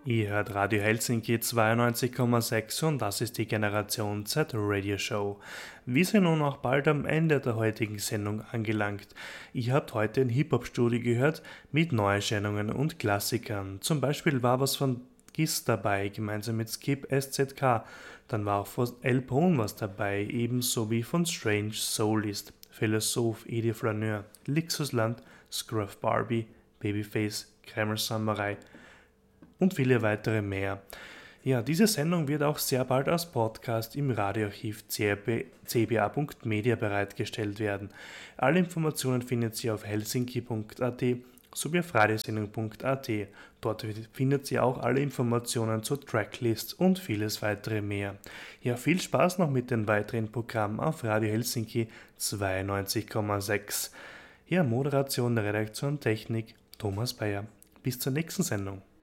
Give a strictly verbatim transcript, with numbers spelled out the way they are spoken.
Ihr hört Radio Helsinki zweiundneunzig Komma sechs und das ist die Generation Z Radio Show. Wir sind nun auch bald am Ende der heutigen Sendung angelangt. Ihr habt heute ein Hip-Hop-Studio gehört mit Neuerscheinungen und Klassikern. Zum Beispiel war was von Giz dabei, gemeinsam mit Skip S Z K. Dann war auch von El Pone was dabei, ebenso wie von Strange Soulist, Philosoph, Edi Flaneur, Lixusland, Scruff Barbie, Babyface, Kreml Samurai und viele weitere mehr. Ja, diese Sendung wird auch sehr bald als Podcast im Radioarchiv c b a punkt media bereitgestellt werden. Alle Informationen findet ihr auf helsinki punkt a t sowie auf radiosendung punkt a t. Dort findet ihr auch alle Informationen zur Tracklist und vieles weitere mehr. Ja, viel Spaß noch mit den weiteren Programmen auf Radio Helsinki zweiundneunzig Komma sechs. Ja, Moderation, Redaktion, Technik, Thomas Bayer. Bis zur nächsten Sendung.